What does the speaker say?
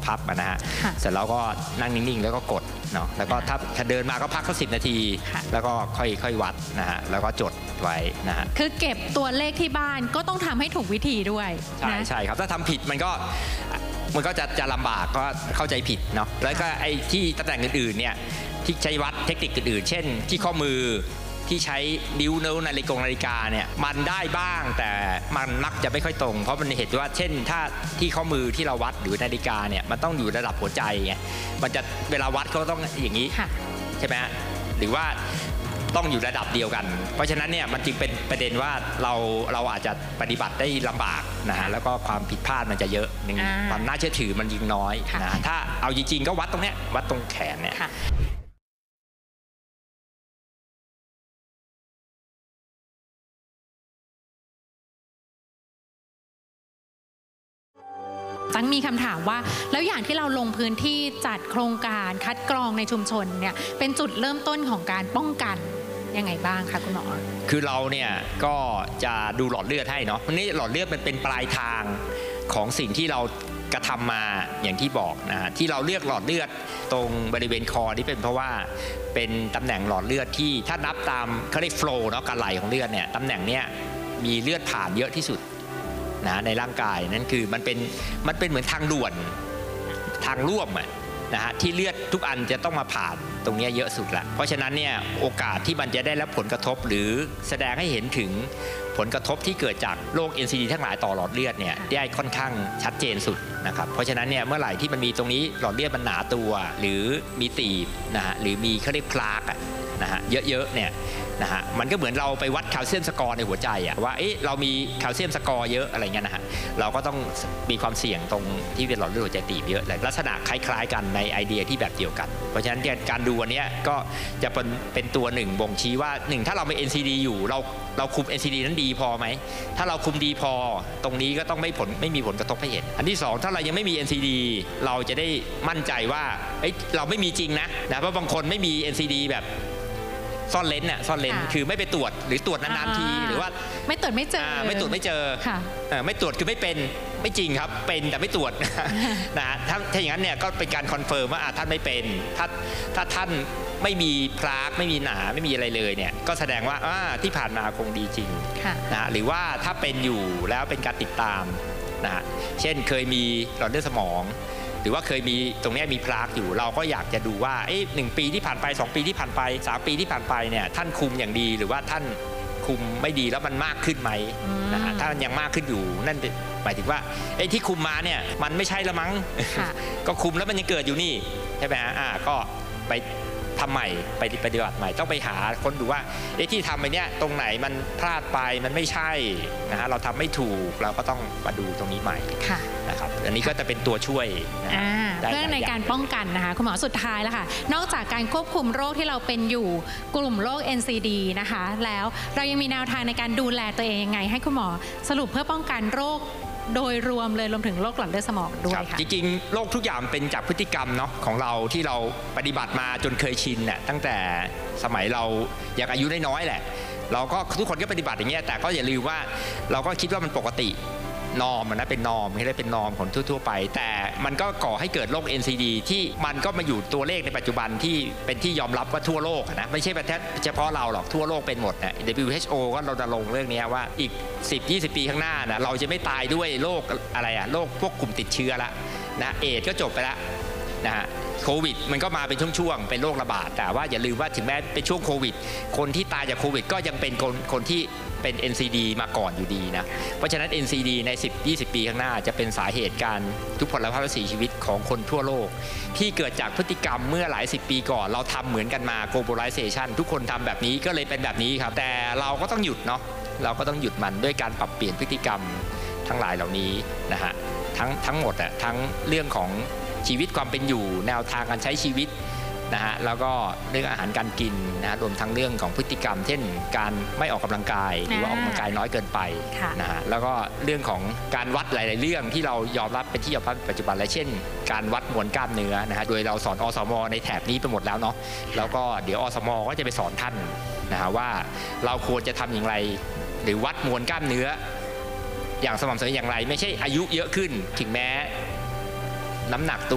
พับนะฮะเสร็จแล้วก็นั่งนิ่งๆแล้วก็กดเนาะแล้วก็ถ้าเดินมาก็พักสัก10 นาทีแล้วก็ค่อยวัดนะฮะแล้วก็จดไว้นะฮะคือเก็บตัวเลขที่บ้านก็ต้องทำให้ถูกวิธีด้วยใช่ครับถ้าทำผิดมันก็จะลำบากก็เข้าใจผิดเนาะแล้วก็ไอ้ที่ตำแหน่งอื่นๆเนี่ยที่ใช้วัดเทคนิคอื่นๆเช่นที่ข้อมือที่ใช้นิ้วนาฬิกาเนี่ยมันได้บ้างแต่มันมักจะไม่ค่อยตรงเพราะมันเห็นว่าเช่นถ้าที่ข้อมือที่เราวัดหรือนาฬิกาเนี่ยมันต้องอยู่ระดับหัวใจไงมันจะเวลาวัดก็ต้องอย่างนี้ใช่ไหมหรือว่าต้องอยู่ระดับเดียวกันเพราะฉะนั้นเนี่ยมันจึงเป็นประเด็นว่าเราอาจจะปฏิบัติได้ลำบากนะฮะแล้วก็ความผิดพลาดมันจะเยอะความน่าเชื่อถือมันยิ่งน้อยนะถ้าเอาจริงๆก็วัดตรงเนี้ยวัดตรงแขนเนี่ยตั้งมีคำถามว่าแล้วอย่างที่เราลงพื้นที่จัดโครงการคัดกรองในชุมชนเนี่ยเป็นจุดเริ่มต้นของการป้องกันยังไงบ้างคะคุณหมอคือเราเนี่ยก็จะดูหลอดเลือดให้เนาะวันนี้หลอดเลือดมันเป็นปลายทางของสิ่งที่เรากระทำมาอย่างที่บอกนะที่เราเลือกหลอดเลือดตรงบริเวณคอนี่เป็นเพราะว่าเป็นตำแหน่งหลอดเลือดที่ถ้านับตามเขาเรียกโฟลว์เนาะการไหลของเลือดเนี่ยตำแหน่งเนี้ยมีเลือดผ่านเยอะที่สุดนะในร่างกายนั่นคือมันเป็นเหมือนทางด่วนทางร่วมนะฮะที่เลือดทุกอันจะต้องมาผ่านตรงนี้เยอะสุดละเพราะฉะนั้นเนี่ยโอกาสที่มันจะได้รับผลกระทบหรือแสดงให้เห็นถึงผลกระทบที่เกิดจากโรค NCD ทั้งหลายต่อหลอดเลือดเนี่ยได้ค่อนข้างชัดเจนสุดนะครับเพราะฉะนั้นเนี่ยเมื่อไหร่ที่มันมีตรงนี้หลอดเลือดมันหนาตัวหรือมีตีบนะฮะหรือมีเขาเรียกพลากนะฮะเยอะๆเนี่ยนะฮะมันก็เหมือนเราไปวัดแคลเซียมสกอร์ในหัวใจว่าเรามีแคลเซียมสกอร์เยอะอะไรเงี้ยนะฮะเราก็ต้องมีความเสี่ยงตรงที่เป็นหลอดเลือดหัวใจตีบเยอะลักษณะคล้ายๆกันในไอเดียที่แบบเดียวกันเพราะฉะนั้นการดูอันนี้ก็จะเป็นตัวหนึ่งบ่งชี้ว่าถ้าเรามี NCD อยู่เราคุม NCD นั้นดีพอไหมถ้าเราคุมดีพอตรงนี้ก็ต้องไม่มีผลกระทบให้เห็นอันที่2ถ้าเรายังไม่มี NCD เราจะได้มั่นใจว่าเราไม่มีจริงนะเพราะบางคนไม่มี NCD แบบซ่อนเลนคือไม่ไปตรวจหรือตรวจนานๆทีหรือว่าไม่ตรวจไม่เจอไม่ตรวจไม่เจอไม่ตรวจคือไม่เป็นไม่จริงครับเป็นแต่ไม่ตรวจนะถ้าอย่างนั้นเนี่ยก็เป็นการคอนเฟิร์มว่าท่านไม่เป็นถ้าท่านไม่มีพลากไม่มีหนาไม่มีอะไรเลยเนี่ยก็แสดงว่าที่ผ่านมาคงดีจริงนะหรือว่าถ้าเป็นอยู่แล้วเป็นการติดตามนะเช่นเคยมีหลอดเลือดสมองหรือว่าเคยมีตรงนี้มีพลากอยู่เราก็อยากจะดูว่า1 ปีที่ผ่านไป2 ปีที่ผ่านไป3 ปีที่ผ่านไปเนี่ยท่านคุมอย่างดีหรือว่าท่านคุมไม่ดีแล้วมันมากขึ้นไหมนะฮะถ้ามันยังมากขึ้นอยู่นั่นหมายถึงว่าที่คุมมาเนี่ยมันไม่ใช่ละมั้ง ก็คุมแล้วมันยังเกิดอยู่นี่ใช่ไหมฮะก็ไปทำใหม่ไปปฏิบัติใหม่ต้องไปหาคนดูว่าที่ทำไปเนี่ยตรงไหนมันพลาดไปมันไม่ใช่นะฮะเราทำไม่ถูกเราก็ต้องมาดูตรงนี้ใหม่นะครับอันนี้ก็จะเป็นตัวช่วยเรื่องในการป้องกันนะคะคุณหมอสุดท้ายแล้วค่ะนอกจากการควบคุมโรคที่เราเป็นอยู่กลุ่มโรค NCD นะคะแล้วเรายังมีแนวทางในการดูแลตัวเองยังไงให้คุณหมอสรุปเพื่อป้องกันโรคโดยรวมเลยรวมถึงโรคหลอดเลือดสมองด้วยค่ะจริงๆโรคทุกอย่างเป็นจากพฤติกรรมเนาะของเราที่เราปฏิบัติมาจนเคยชินน่ะตั้งแต่สมัยเรายังอายุน้อยๆแหละเราก็ทุกคนก็ปฏิบัติอย่างเงี้ยแต่ก็อย่าลืมว่าเราก็คิดว่ามันปกตินอร์มนะเป็นนอร์มที่เป็นนอร์มของทั่วๆไปแต่มันก็ก่อให้เกิดโรค NCD ที่มันก็มาอยู่ตัวเลขในปัจจุบันที่เป็นที่ยอมรับว่าทั่วโลกนะไม่ใช่เฉพาะเราหรอกทั่วโลกเป็นหมดนะ WHO ก็เราจะลงเรื่องนี้ว่าอีก10-20 ปีข้างหน้านะเราจะไม่ตายด้วยโรคอะไรโรคพวกกลุ่มติดเชื้อละนะเอดส์ก็จบไปแล้วนะฮะโควิดมันก็มาเป็นช่วงๆเป็นโรคระบาดแต่ว่าอย่าลืมว่าถึงแม้เป็นช่วงโควิดคนที่ตายจากโควิดก็ยังเป็นคนที่เป็น NCD มาก่อนอยู่ดีนะเพราะฉะนั้น NCD ใน 10-20 ปีข้างหน้าจะเป็นสาเหตุการทุพพลภาพและเสียชีวิตของคนทั่วโลกที่เกิดจากพฤติกรรมเมื่อหลาย10 ปีก่อนเราทำเหมือนกันมา globalization ทุกคนทำแบบนี้ก็เลยเป็นแบบนี้ครับแต่เราก็ต้องหยุดเนาะเราก็ต้องหยุดมันด้วยการปรับเปลี่ยนพฤติกรรมทั้งหลายเหล่านี้นะฮะทั้งหมดทั้งเรื่องของชีวิตความเป็นอยู่แนวทางการใช้ชีวิตนะฮะแล้วก็เรื่องอาหารการกินนะรวมทั้งเรื่องของพฤติกรรมเช่นการไม่ออกกำลังกายหรือว่าออกกำลังกายน้อยเกินไปนะฮะแล้วก็เรื่องของการวัดหลายๆเรื่องที่เรายอมรับเป็นที่ยอมรับปัจจุบันและเช่นการวัดมวลกล้ามเนื้อนะฮะโดยเราสอนอสม.ในแถบนี้ไปหมดแล้วเนาะแล้วก็เดี๋ยวอสม.ก็จะไปสอนท่านนะฮะว่าเราควรจะทำอย่างไรหรือวัดมวลกล้ามเนื้ออย่างสม่ำเสมออย่างไรไม่ใช่อายุเยอะขึ้นถึงแม้น้ำหนักตัว